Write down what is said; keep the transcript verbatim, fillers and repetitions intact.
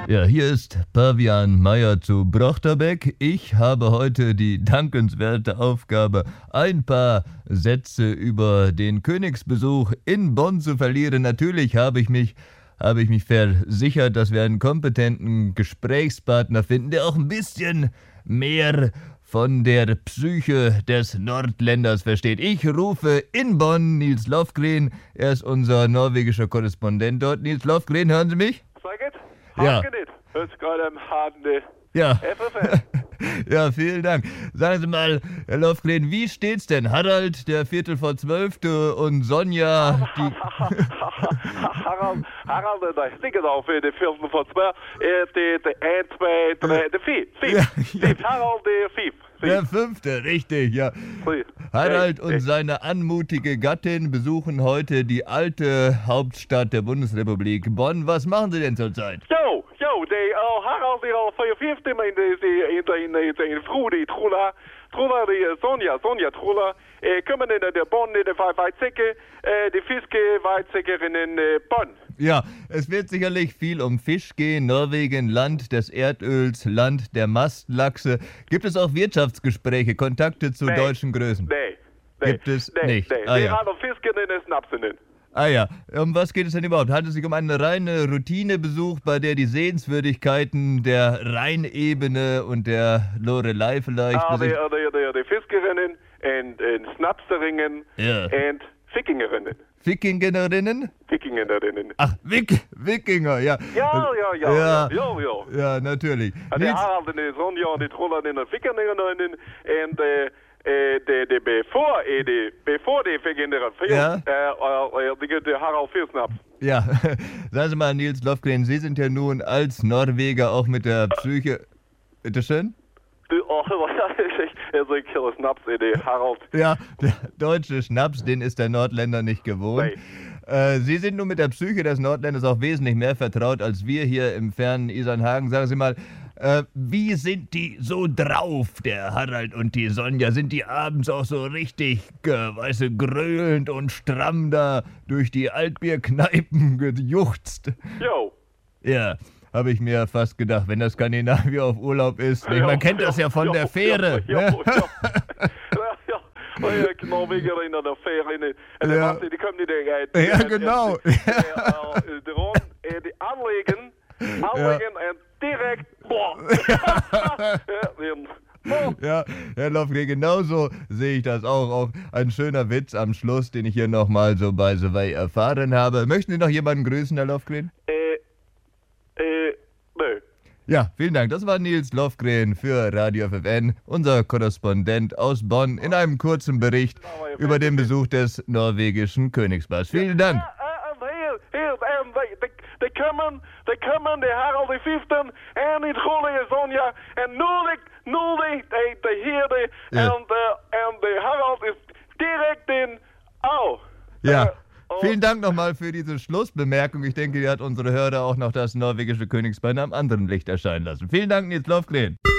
Ja, hier ist Pavian Meyer zu Brochterbeck. Ich habe heute die dankenswerte Aufgabe, ein paar Sätze über den Königsbesuch in Bonn zu verlieren. Natürlich habe ich mich, habe ich mich versichert, dass wir einen kompetenten Gesprächspartner finden, der auch ein bisschen mehr von der Psyche des Nordländers versteht. Ich rufe in Bonn Nils Lofgren. Er ist unser norwegischer Korrespondent dort. Nils Lofgren, hören Sie mich? Sag it. Ja. Harken it. Hörst gerade am Harden. Ja. F F N. Ja, vielen Dank. Sagen Sie mal, Herr Lofgren, wie steht's denn? Harald, der Viertel vor Zwölfte und Sonja, die... Harald, Harald, der stikker auf de Viertel vor Zwölf. De, de, een, twee, drie, de vier. Vier. Ja, ja. Vier. Harald, der vier. Der Fünfte, richtig, ja. Vier. Harald Hey, und hey. seine anmutige Gattin besuchen heute die alte Hauptstadt der Bundesrepublik Bonn. Was machen Sie denn zurzeit? Jo, jo, de uh, Harald die al vijfenveertig in de in de in de in de vroeg die Trula, Trula die uh, Sonja, Sonja Trula, eh, kommen in de Bonn in de Weizsäcke, eh, die Fiske Weizsäcker in uh, Bonn. Ja, es wird sicherlich viel um Fisch gehen. Norwegen, Land des Erdöls, Land der Mastlachse. Gibt es auch Wirtschaftsgespräche, Kontakte zu Nee. deutschen Größen? Nee, nee. Gibt es nee, nicht. Nee, Ah, die ja. haben Fisken in den Snapsen. Ah ja, um was geht es denn überhaupt? Handelt es sich um einen reinen Routinebesuch, bei der die Sehenswürdigkeiten der Rheinebene und der Lorelei vielleicht Ah, die, besicht- die, die, die Fiskerinnen und, und Snapserinnen Ja. und Wikingerinnen. Wikingerinnen? Wikingerinnen. Ach, Wik Wikinger, ja. Ja, ja, ja, Ja, ja, ja, ja. ja, natürlich. En die Nils, Harald en de Sonja en die Trollen en de Wikingerinnen en de... Eh, de, de, bevor, eh, de, bevor die Wikingerinnen Ja. äh, äh, die, die Harald vier Snaps. ja, sagen Sie mal, Nils Lofgren, Sie sind ja nun als Norweger auch mit der Psyche... Bitteschön? Die, oh, also ich kille Snaps, eh, die Harald. Ja, der deutsche Schnaps, den ist der Nordländer nicht gewohnt. Äh, Sie sind nun mit der Psyche des Nordländers auch wesentlich mehr vertraut als wir hier im fernen Isernhagen. Sagen Sie mal, äh, wie sind die so drauf, der Harald und die Sonja? Sind die abends auch so richtig, äh, weißt du, gröhlend und stramm da durch die Altbierkneipen gejuchzt? Jo. Ja, habe ich mir fast gedacht, wenn das Skandinavier auf Urlaub ist. Ich, man kennt das ja von der Fähre. Ja, ne? ja, ja. Ja, ja, ja, Norweger in der Fähre. In, en Ja. ja. Die kommen die Dinge. Ja, genau. De Ron, eh, die anlegen, anlegen en direkt, boah. Ja, den- boah. Ja, Herr Lofgren, genauso sehe ich das auch. Auch ein schöner Witz am Schluss, den ich hier nochmal so bei The Way erfahren habe. Möchten Sie noch jemanden grüßen, Herr Lofgren? Äh, äh, nö. Ja, vielen Dank. Das war Nils Lofgren für Radio F F N, unser Korrespondent aus Bonn, in einem kurzen Bericht über den Besuch des norwegischen Königspaars. Vielen Dank. Ja, en hier, hier, en die, die, die komen, die komen, de Harald die Vijften, en die Trollige Sonja, en nu die, nu die, die, die hier, die, Ja. en de, en de Harald ist direkt in, au. Ja. Äh, oh. Vielen Dank nochmal für diese Schlussbemerkung. Ich denke, die hat unsere Hörer auch noch das norwegische Königspaar in einem anderen Licht erscheinen lassen. Vielen Dank, Nils Lofgren.